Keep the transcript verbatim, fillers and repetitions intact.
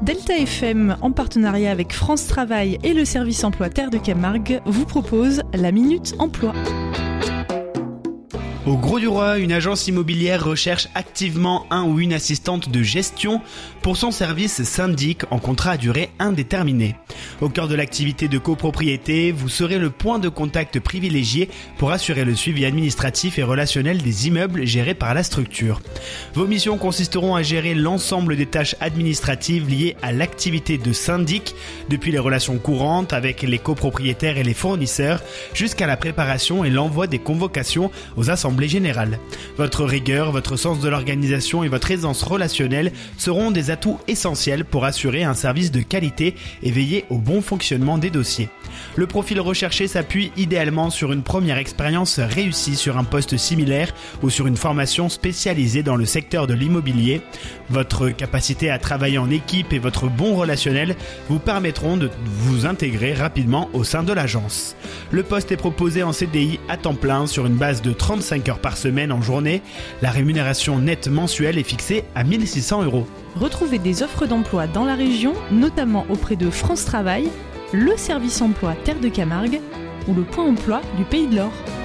Delta F M, en partenariat avec France Travail et le service emploi Terre de Camargue, vous propose la Minute Emploi. Au Grau-du-Roi, une agence immobilière recherche activement un ou une assistante de gestion pour son service syndic en contrat à durée indéterminée. Au cœur de l'activité de copropriété, vous serez le point de contact privilégié pour assurer le suivi administratif et relationnel des immeubles gérés par la structure. Vos missions consisteront à gérer l'ensemble des tâches administratives liées à l'activité de syndic, depuis les relations courantes avec les copropriétaires et les fournisseurs, jusqu'à la préparation et l'envoi des convocations aux assemblées générale. Votre rigueur, votre sens de l'organisation et votre aisance relationnelle seront des atouts essentiels pour assurer un service de qualité et veiller au bon fonctionnement des dossiers. Le profil recherché s'appuie idéalement sur une première expérience réussie sur un poste similaire ou sur une formation spécialisée dans le secteur de l'immobilier. Votre capacité à travailler en équipe et votre bon relationnel vous permettront de vous intégrer rapidement au sein de l'agence. Le poste est proposé en C D I à temps plein sur une base de trente-cinq heures par semaine en journée. La rémunération nette mensuelle est fixée à mille six cents euros. Retrouvez des offres d'emploi dans la région, notamment auprès de France Travail, le service emploi Terre de Camargue ou le point emploi du Pays de l'Or.